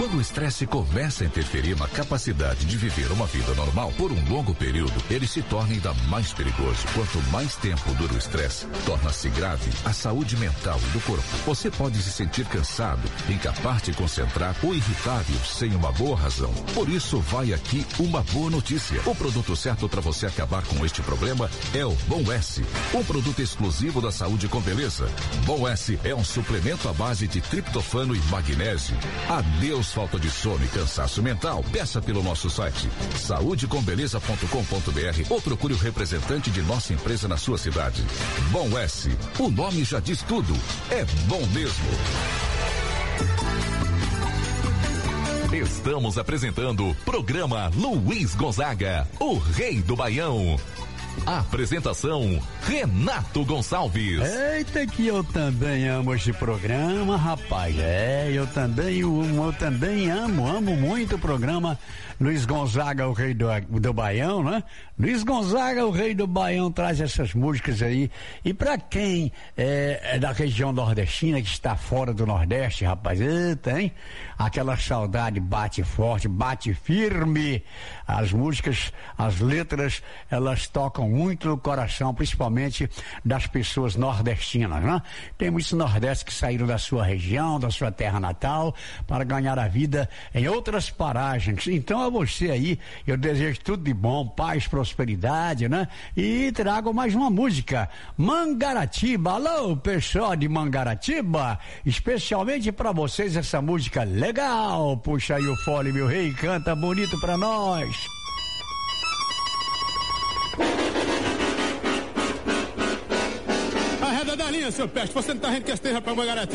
Quando o estresse começa a interferir na capacidade de viver uma vida normal por um longo período, ele se torna ainda mais perigoso. Quanto mais tempo dura o estresse, torna-se grave a saúde mental do corpo. Você pode se sentir cansado, incapaz de concentrar ou irritável sem uma boa razão. Por isso, vai aqui uma boa notícia. O produto certo para você acabar com este problema é o Bom S, um produto exclusivo da Saúde com Beleza. Bom S é um suplemento à base de triptofano e magnésio. Adeus falta de sono e cansaço mental. Peça pelo nosso site saudecombeleza.com.br ou procure o representante de nossa empresa na sua cidade. Bom S, o nome já diz tudo. É bom mesmo. Estamos apresentando o programa Luiz Gonzaga, o Rei do Baião. Apresentação, Renato Gonçalves. Eita, que eu também amo este programa, rapaz. Eu também amo muito o programa Luiz Gonzaga, o Rei do Baião, né? Luiz Gonzaga, o Rei do Baião, traz essas músicas aí. E pra quem é da região nordestina, que está fora do Nordeste, rapaz, tem aquela saudade, bate forte, bate firme. As músicas, as letras, elas tocam muito no coração, principalmente das pessoas nordestinas, né? Tem muitos nordestes que saíram da sua região, da sua terra natal, para ganhar a vida em outras paragens. Então, a você aí, eu desejo tudo de bom, paz, prosperidade, né? E trago mais uma música, Mangaratiba. Alô, pessoal de Mangaratiba, especialmente para vocês essa música legal. Puxa aí o fole, meu rei, canta bonito pra nós. Arreda da linha, seu peste, você não tá rindo que esteja pra Mangaratiba?